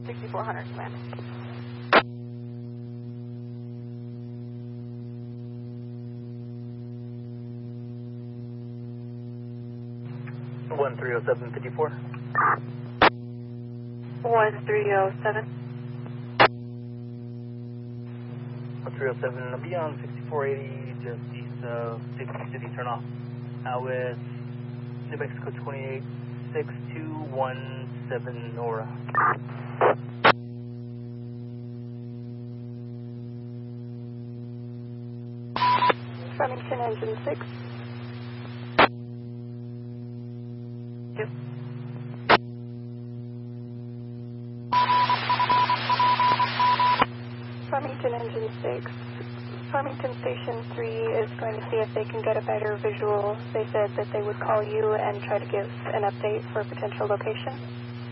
6400, command. 130754. 1307. 1307, I'll be on 6480, just east of Safety City, turn off. With New Mexico 286217 Nora. Remington engine 6. Yep. Farmington engine 6. Farmington Station 3 is going to see if they can get a better visual. They said that they would call you and try to give an update for a potential location.